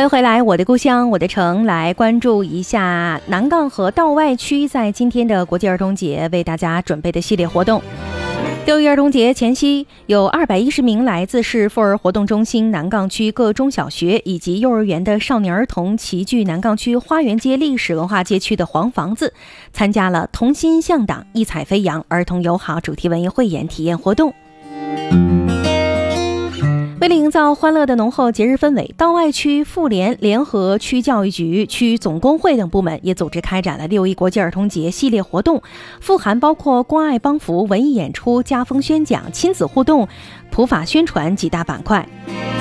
欢迎回来，我的故乡我的城，来关注一下南杠和道外区在今天的国际儿童节为大家准备的系列活动。6一儿童节前夕，有210名来自市妇儿活动中心南杠区各中小学以及幼儿园的少年儿童齐聚南杠区花园街历史文化街区的黄房子，参加了同心向党异彩飞扬儿童友好主题文艺汇演体验活动。为了营造欢乐的浓厚节日氛围，道外区妇联联合区教育局、区总工会等部门也组织开展了6一国际儿童节系列活动，富含包括关爱帮扶、文艺演出、家风宣讲、亲子互动、普法宣传几大板块。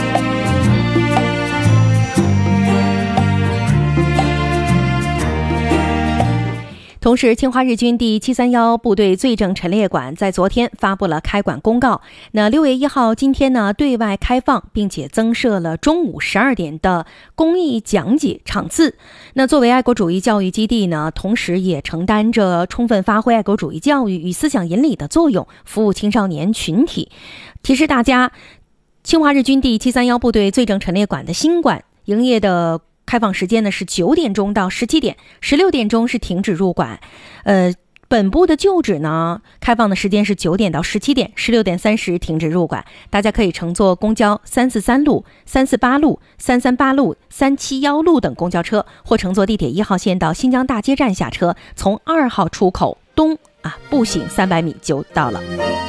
同时，侵华日军第731部队罪证陈列馆在昨天发布了开馆公告。那6月1号今天呢，对外开放，并且增设了中午12点的公益讲解场次。那作为爱国主义教育基地呢，同时也承担着充分发挥爱国主义教育与思想引领的作用，服务青少年群体。提示大家，侵华日军第731部队罪证陈列馆的新馆营业的开放时间呢是9点钟到17点，16点钟是停止入馆。本部的旧址呢，开放的时间是9点到17点，16点30停止入馆。大家可以乘坐公交343路、348路、338路、371路等公交车，或乘坐地铁1号线到新疆大街站下车，从2号出口东步行300米就到了。